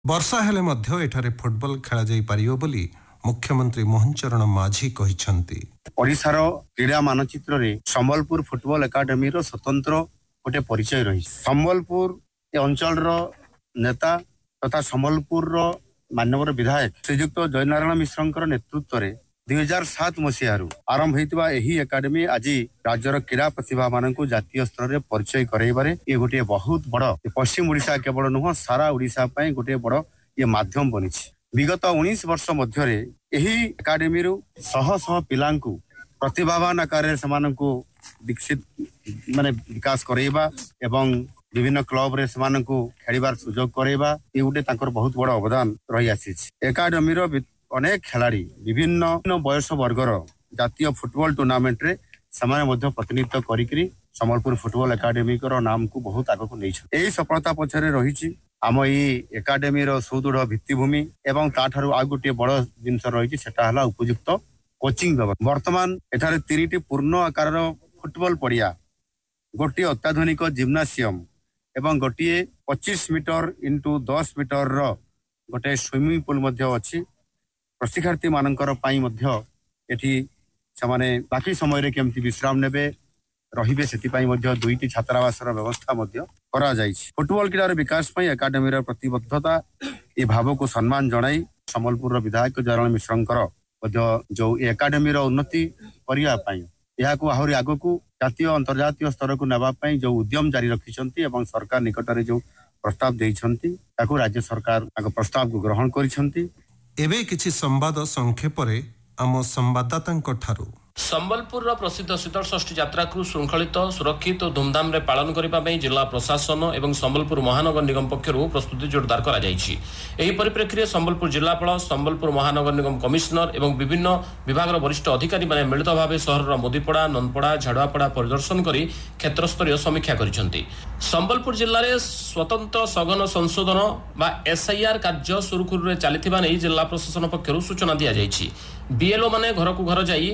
वर्षा हेले मध्य एठारे फुटबॉल खेला जाई पारियो बोली मुख्यमंत्री मोहन चरण माझी कहिसंती। ओडिशार क्रीड़ा मानचित्र रे संबलपुर फुटबॉल एकाडेमी रो स्वतंत्र गोटे परिचय रही। संबलपुर अंचल रो नेता तथा संबलपुर रो माननीय विधायक श्रीयुक्त जयनारायण मिश्र नेतृत्व रे 2007 मसीहारू आरंभ होइतबा एही एकाडेमी आज राज्यर क्रीड़ा प्रतिभा मानक जातीय स्तर रे परिचय करैबारे ये गोटे बहुत बड़ पश्चिम ओडिशा केवल नुह सारा ओडिशा पई गोटे बड़ ये माध्यम बनिछि। विगत 19 वर्ष मध्य एही एकाडेमी रू शह शह पिलांकु प्रतिभावान आकार से विकसित माने विकास करैबा एवं विभिन्न क्लब रे सेमानकु खेलिबार सुयोग करैबा ये गोटे तांकर बहुत बड़ अवदान रही आसीछि। एकाडेमी रो अनेक खिलाड़ी विभिन्न बयस वर्गर जातीय फुटबॉल टूर्नामेंट रे समाय मध्य प्रतिनिधित्व करिकरी संबलपुर फुटबॉल एकाडेमी को नाम को बहुत आगक नहीं। यही सफलता पछरे रही आम ये एकाडेमी रो सुदृढ़ भित्तिभूमि एवं ताठारु आ गोटे बड़ जिनस रही सेटा हला उपयुक्त कोचिंग व्यवस्था। वर्तमान एठारे 3टी पूर्ण आकार फुटबॉल पड़िया, गोटे अत्याधुनिक जिम्नासियम एवं गोटे 25 मीटर इंटू 10 मीटर रो गोटे स्विमिंग पूल मध्य अछि। प्रशिक्षार्थी मानकर पाई मध्य एठी समाने बाकी समय रे केमती विश्राम नेबे रहिबे सेति पाई मध्य 2टी छात्रावासर व्यवस्था मध्य करा जाइछि। फुटबॉल क्रीडार विकास पई एकाडेमी रो प्रतिबद्धता ए भाव को सम्मान जणाई संबलपुर रो विधायक जयनारायण मिश्रंकर मध्य जो एकाडेमी रो उन्नति करिया पई या को आहुरी आगो को जातीय अंतर्जातीय स्तर को नेबा पई जो उद्यम जारी रखिसंती एवं सरकार निकट रे जो प्रस्ताव देइछंती ताको राज्य सरकार आगो प्रस्ताव को ग्रहण करिसंती। एबे किछि संवाद संक्षेपरे आम संवाददाता ठारू। संबलपुर प्रसिद्ध शीतल षष्ठी यात्रा को श्रृंखलित सुरक्षित और धूमधाम पालन करने जिला प्रशासन और संबलपुर महानगर निगम पक्षर प्रस्तुति जोरदार करा जायछि। एही परिप्रेक्षी संबलपुर जिलापाल, संबलपुर महानगर निगम कमिशनर और विभिन्न विभाग वरिष्ठ अधिकारी माने मिलित भाव सहर मोदीपड़ा, नंदपड़ा, झाड़ुआपड़ा परिदर्शन कर क्षेत्रस्तरीय समीक्षा करिसेंति। संबलपुर जिले में स्वतंत्र सघन संशोधन बा SIR कार्य सुरुखुरु चलथिबा नै जिला प्रशासन पक्षर सूचना दिया जायछि। बीएलओ माने घर को घर जाई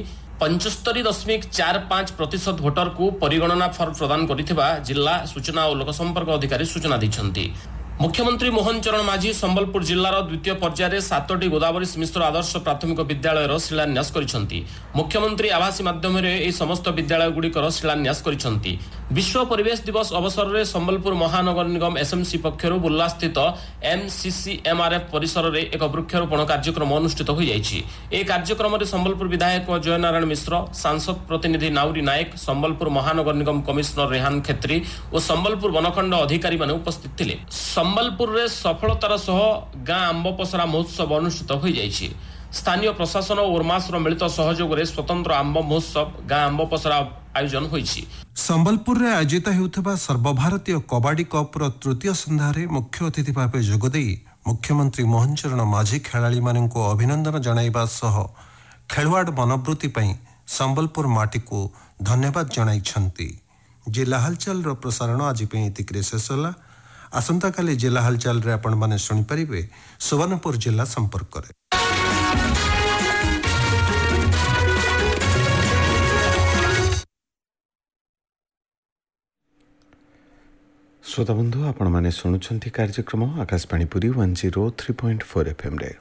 75.45% भोटर को परिगणना फर्म प्रदान करिथिबा जिला सूचना और लोकसंपर्क अधिकारी सूचना दैछंती। मुख्यमंत्री मोहन चरण माझी संबलपुर जिलार द्वितीय पर्यायर 7टी गोदावरी मिश्र आदर्श प्राथमिक विद्यालयर शिलान्यास करिसेंती। मुख्यमंत्री आवासी माध्यम रे समस्त विद्यालय गुड़िकर शिलान्यास करिसेंती। विश्व परिवेश दिवस अवसर में संबलपुर महानगर निगम SMC पक्षर बुर्ला स्थित MCCMRF परिसर में एक वृक्षारोपण कार्यक्रम अनुष्ठित हो जायछि। ए कार्यक्रम में संबलपुर विधायक जयनारायण मिश्र, सांसद प्रतिनिधि नाउरी नायक, संबलपुर महानगर निगम कमिशनर रेहान खेत्री और संबलपुर वनखंड अधिकारी माने उपस्थित थिले। संबलपुर रे सफलतार सह गाँ आंबपसरा महोत्सव अनुष्ठित हो जायछि। स्थानीय प्रशासन और उर्मास मिलित सहयोग रे स्वतंत्र आंब महोत्सव गाँ आंबपसरा आयोजन होइछि। संबलपुर रे आयोजित हेउथबा सर्वभारतीय कबाडी कप रो तृतीय संध्यारे मुख्य अतिथि भावे जोगदेई मुख्यमंत्री मोहन चरण माझी खेलाड़ी माननको अभिनंदन जणाइबा सह खेलवाड़ मनोवृत्ति पई संबलपुर माटी को धन्यवाद जणाइछंती। जिला हलचल रो प्रसारण आज पई इतिक्रे शेष होला। आसंता काली जिला हलचल रे आपण माने सुनि परिबे सुवर्णपुर जिला संपर्क रे। श्रोता बंधु आपण माने सुनुछंती कार्यक्रम आकाशवाणी पुरी 103.4 FM रे।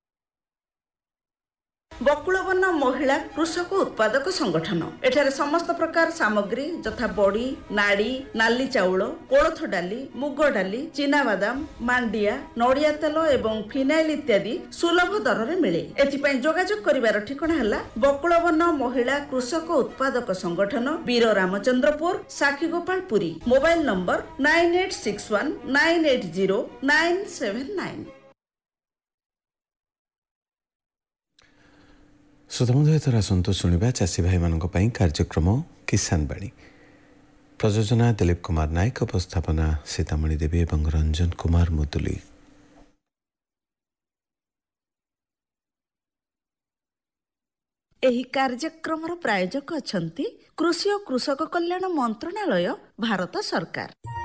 बकुलवन महिला कृषक उत्पादक संगठन एठारे समस्त प्रकार सामग्री जथा बड़ी, नाड़ी, नाली चाउल, कोलथ डाली, मुग डाली, चीना बादाम, मांडिया, नड़िया तेल एवं फिनाइल इत्यादि सुलभ दर रे मिले। एथिपई जोगाजोग करिवार ठिकाना हला बकुलवन महिला कृषक उत्पादक संगठन, वीर रामचंद्रपुर, साखीगोपालपुरी। Mobile number 9861 980 979। श्रोताबंधु एथर आसंतु शुणिबा चाषी भाई मानक पई कार्यक्रम किसान बाणी। प्रयोजना दिलीप कुमार नायक, उपस्थापना सीतामणि देवी एवं रंजन कुमार मुदुली। एही कार्यक्रमर प्रायोजक अछंती कृषि और कृषक कल्याण मंत्रालय, भारत सरकार।